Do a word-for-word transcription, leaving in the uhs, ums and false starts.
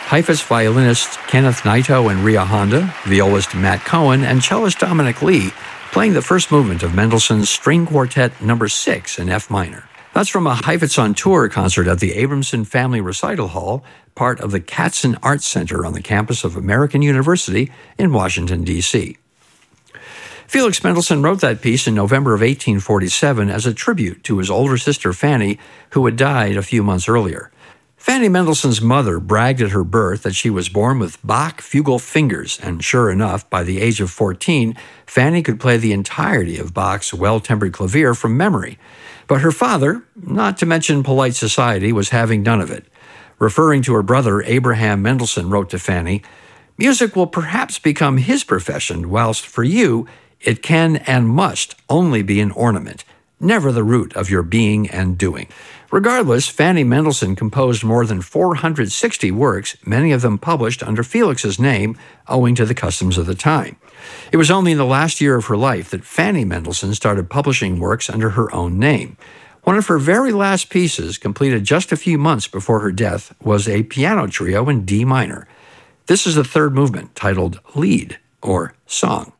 Heifetz violinist Kenneth Naito and Ria Honda, violist Matt Cohen, and cellist Dominic Lee playing the first movement of Mendelssohn's String Quartet number six in F minor. That's from a Heifetz on Tour concert at the Abramson Family Recital Hall, part of the Katzen Arts Center on the campus of American University in Washington, D C Felix Mendelssohn wrote that piece in November of eighteen forty-seven as a tribute to his older sister Fanny, who had died a few months earlier. Fanny Mendelssohn's mother bragged at her birth that she was born with Bach fugal fingers, and sure enough, by the age of fourteen, Fanny could play the entirety of Bach's well-tempered clavier from memory. But her father, not to mention polite society, was having none of it. Referring to her brother, Abraham Mendelssohn wrote to Fanny, "Music will perhaps become his profession, whilst for you, it can and must only be an ornament, never the root of your being and doing." Regardless, Fanny Mendelssohn composed more than four hundred sixty works, many of them published under Felix's name, owing to the customs of the time. It was only in the last year of her life that Fanny Mendelssohn started publishing works under her own name. One of her very last pieces, completed just a few months before her death, was a piano trio in D minor. This is the third movement, titled Lied, or Song.